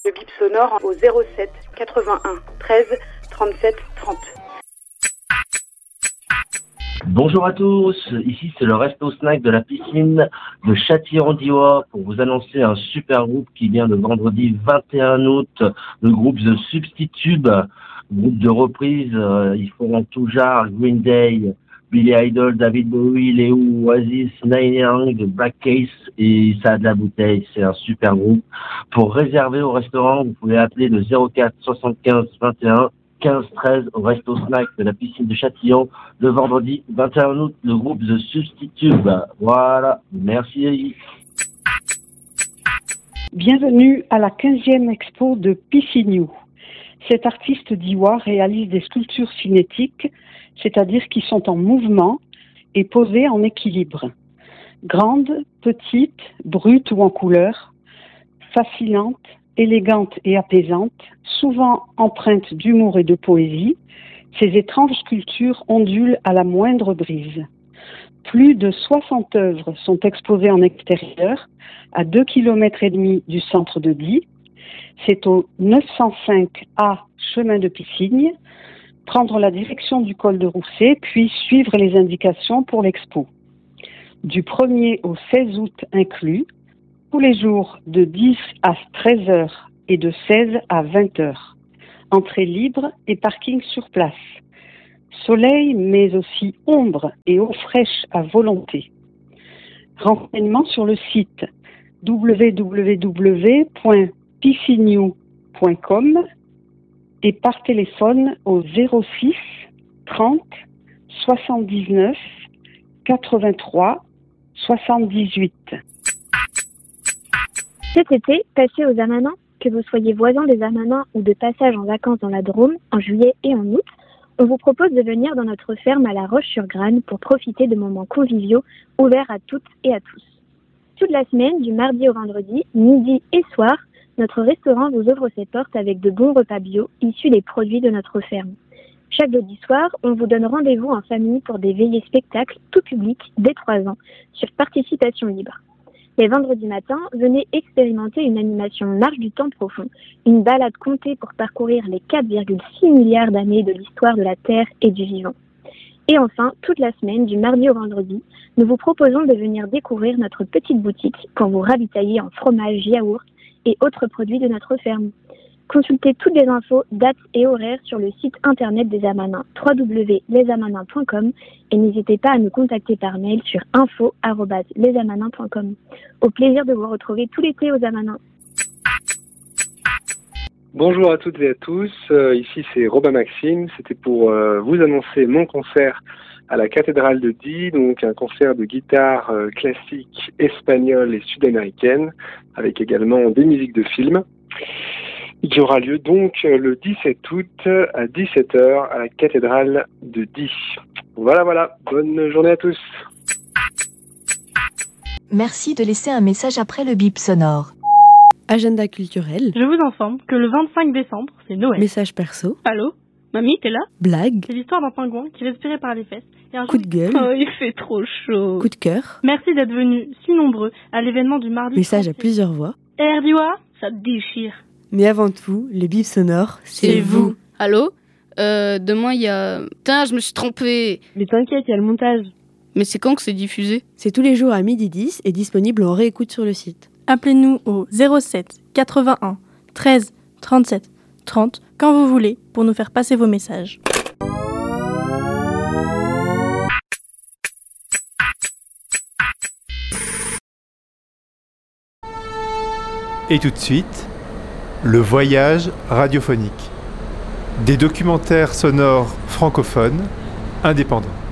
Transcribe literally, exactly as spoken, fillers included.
Le bip sonore au zéro sept quatre-vingt-un treize trente-sept trente. Bonjour à tous, ici c'est le resto snack de la piscine de Châtillon-d'Ivoire pour vous annoncer un super groupe qui vient le vendredi vingt et un août, le groupe The Substitute, groupe de reprise, euh, ils font en tout genre Green Day, Billy Idol, David Bowie, Léo, Oasis, Neil Young, Black Case et ça a de la bouteille, c'est un super groupe. Pour réserver au restaurant, vous pouvez appeler le zéro quatre soixante-quinze vingt et un quinze treize au resto snack de la piscine de Châtillon le vendredi vingt et un août, le groupe The Substitute. Voilà, merci. Bienvenue à la quinzième expo de Pissignou. Cet artiste d'Ivoire réalise des sculptures cinétiques, c'est-à-dire qui sont en mouvement et posées en équilibre. Grandes, petites, brutes ou en couleur, fascinantes, élégantes et apaisantes, souvent empreintes d'humour et de poésie, ces étranges sculptures ondulent à la moindre brise. Plus de soixante œuvres sont exposées en extérieur, à deux kilomètres et demi du centre de Die. C'est au neuf cent cinq A chemin de Pissigne. Prendre la direction du col de Rousset, puis suivre les indications pour l'expo. Du premier au seize août inclus, tous les jours de dix à treize heures et de seize à vingt heures. Entrée libre et parking sur place. Soleil, mais aussi ombre et eau fraîche à volonté. Renseignements sur le site w w w point pissignou point com et par téléphone au zéro six trente soixante-dix-neuf quatre-vingt-trois soixante-dix-huit. Cet été, passez aux Amanins. Que vous soyez voisin des Amanins ou de passage en vacances dans la Drôme, en juillet et en août, on vous propose de venir dans notre ferme à La Roche-sur-Grane pour profiter de moments conviviaux ouverts à toutes et à tous. Toute la semaine, du mardi au vendredi, midi et soir, notre restaurant vous ouvre ses portes avec de bons repas bio issus des produits de notre ferme. Chaque jeudi soir, on vous donne rendez-vous en famille pour des veillées spectacles tout public dès trois ans sur participation libre. Les vendredis matins, venez expérimenter une animation Marche du temps profond, une balade comptée pour parcourir les quatre virgule six milliards d'années de l'histoire de la Terre et du vivant. Et enfin, toute la semaine, du mardi au vendredi, nous vous proposons de venir découvrir notre petite boutique pour vous ravitailler en fromage, yaourt et autres produits de notre ferme. Consultez toutes les infos, dates et horaires sur le site internet des Amanins, w w w point les amanins point com, et n'hésitez pas à nous contacter par mail sur info arobase les amanins point com. Au plaisir de vous retrouver tout l'été aux Amanins. Bonjour à toutes et à tous, euh, ici c'est Robin Maxime, c'était pour euh, vous annoncer mon concert à la cathédrale de Die, donc un concert de guitare euh, classique espagnole et sud-américaine, avec également des musiques de films, qui aura lieu donc le dix-sept août à dix-sept heures à la cathédrale de Die. Voilà, voilà, bonne journée à tous. Merci de laisser un message après le bip sonore. Agenda culturel. Je vous informe que le vingt-cinq décembre, c'est Noël. Message perso. Allô ? Mamie, t'es là ? Blague. C'est l'histoire d'un pingouin qui respirait par les fesses. Et un Coup jour, de gueule. Oh, il fait trop chaud. Coup de cœur. Merci d'être venus si nombreux à l'événement du mardi. Message à plusieurs voix. R D O A, ça te déchire. Mais avant tout, le bip sonore, c'est, c'est vous. vous. Allô ? Euh, demain, il y a... Putain, je me suis trompée. Mais t'inquiète, il y a le montage. Mais c'est quand que c'est diffusé ? C'est tous les jours à midi dix et disponible en réécoute sur le site. Appelez-nous au zéro sept quatre-vingt-un treize trente-sept trente quand vous voulez pour nous faire passer vos messages. Et tout de suite, le voyage radiophonique. Des documentaires sonores francophones indépendants.